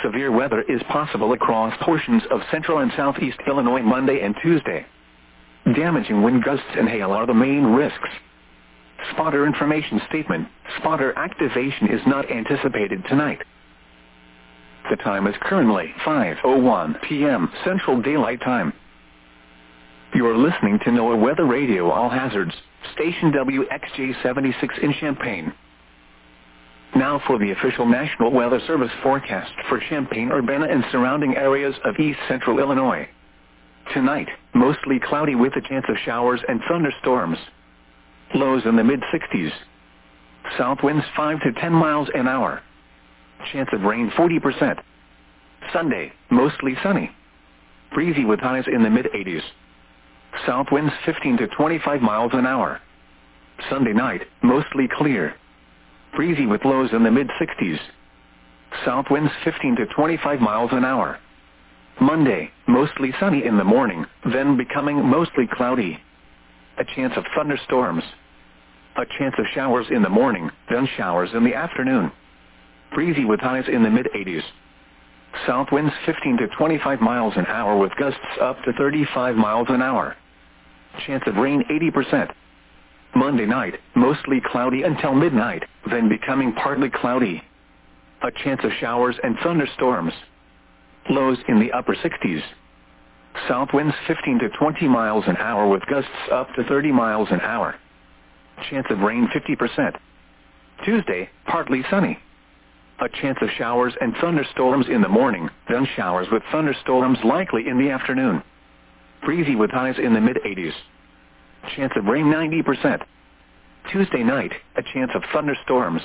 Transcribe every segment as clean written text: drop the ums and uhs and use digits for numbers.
severe weather is possible across portions of central and southeast Illinois Monday and Tuesday. Damaging wind gusts and hail are the main risks. Spotter information statement. Spotter activation is not anticipated tonight. The time is currently 5:01 p.m. Central Daylight Time. You are listening to NOAA Weather Radio All Hazards, station WXJ76 in Champaign. Now for the official National Weather Service forecast for Champaign-Urbana and surrounding areas of east central Illinois. Tonight, mostly cloudy with a chance of showers and thunderstorms. Lows in the mid-60s. South winds 5 to 10 miles an hour. Chance of rain 40%. Sunday, mostly sunny. Breezy with highs in the mid-80s. South winds 15 to 25 miles an hour. Sunday night, mostly clear. Breezy with lows in the mid-60s. South winds 15 to 25 miles an hour. Monday, mostly sunny in the morning, then becoming mostly cloudy. A chance of thunderstorms. A chance of showers in the morning, then showers in the afternoon. Breezy with highs in the mid-80s. South winds 15 to 25 miles an hour with gusts up to 35 miles an hour. Chance of rain 80%. Monday night, mostly cloudy until midnight, then becoming partly cloudy. A chance of showers and thunderstorms. Lows in the upper 60s. South winds 15 to 20 miles an hour with gusts up to 30 miles an hour. Chance of rain 50%. Tuesday, partly sunny. A chance of showers and thunderstorms in the morning, then showers with thunderstorms likely in the afternoon. Breezy with highs in the mid-80s. Chance of rain 90%. Tuesday night, a chance of thunderstorms.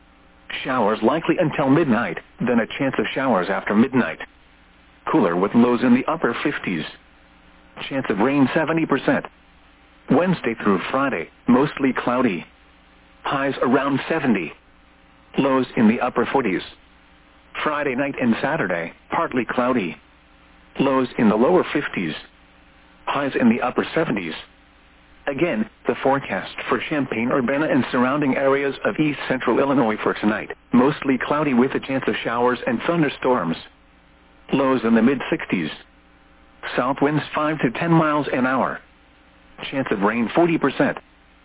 Showers likely until midnight, then a chance of showers after midnight. Cooler with lows in the upper 50s. Chance of rain 70%. Wednesday through Friday, mostly cloudy. Highs around 70. Lows in the upper 40s. Friday night and Saturday, partly cloudy. Lows in the lower 50s. Highs in the upper 70s. Again, the forecast for Champaign-Urbana and surrounding areas of east central Illinois for tonight. Mostly cloudy with a chance of showers and thunderstorms. Lows in the mid-60s. South winds 5 to 10 miles an hour. Chance of rain 40%.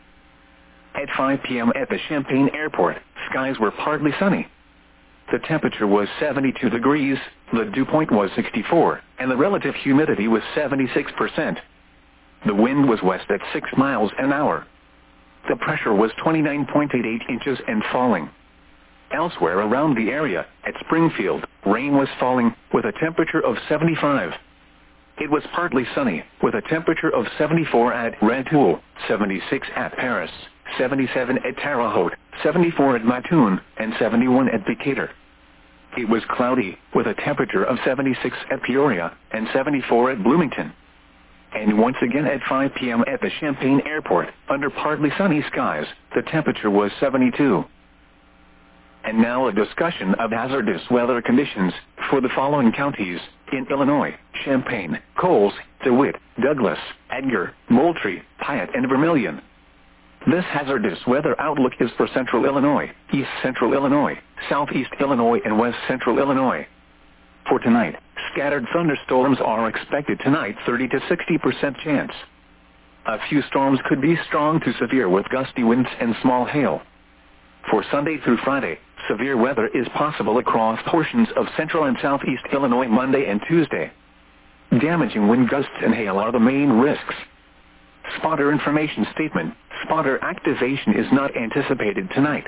At 5 p.m. at the Champaign Airport, skies were partly sunny. The temperature was 72 degrees, the dew point was 64, and the relative humidity was 76%. The wind was west at 6 miles an hour. The pressure was 29.88 inches and falling. Elsewhere around the area, at Springfield, rain was falling, with a temperature of 75. It was partly sunny, with a temperature of 74 at Rantoul, 76 at Paris, 77 at Terre Haute, 74 at Mattoon, and 71 at Decatur. It was cloudy, with a temperature of 76 at Peoria, and 74 at Bloomington. And once again at 5 p.m. at the Champaign Airport, under partly sunny skies, the temperature was 72. And now a discussion of hazardous weather conditions for the following counties in Illinois: Champaign, Coles, DeWitt, Douglas, Edgar, Moultrie, Piatt, and Vermilion. This hazardous weather outlook is for central Illinois, east central Illinois, southeast Illinois, and west central Illinois. For tonight, scattered thunderstorms are expected tonight, 30 to 60% chance. A few storms could be strong to severe with gusty winds and small hail. For Sunday through Friday, severe weather is possible across portions of central and southeast Illinois Monday and Tuesday. Damaging wind gusts and hail are the main risks. Spotter information statement: spotter activation is not anticipated tonight.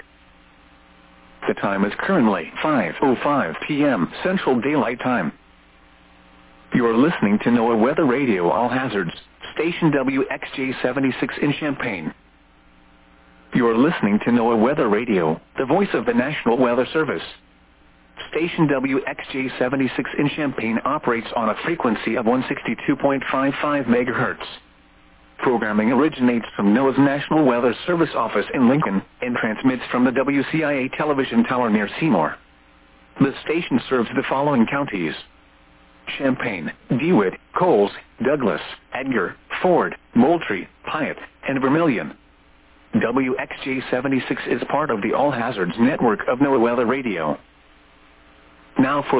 The time is currently 5:05 p.m. Central Daylight Time. You are listening to NOAA Weather Radio All Hazards, station WXJ76 in Champaign. You are listening to NOAA Weather Radio, the voice of the National Weather Service. Station WXJ76 in Champaign operates on a frequency of 162.55 megahertz. Programming originates from NOAA's National Weather Service office in Lincoln and transmits from the WCIA television tower near Seymour. The station serves the following counties: Champaign, DeWitt, Coles, Douglas, Edgar, Ford, Moultrie, Piatt, and Vermilion. WXJ76 is part of the All Hazards network of NOAA Weather Radio. Now for